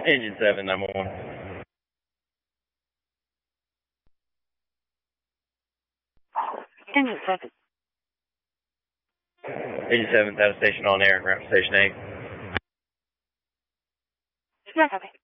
Engine 7, 911. Engine 7. Engine 7, out of station on air, route to station 8. Yeah, okay.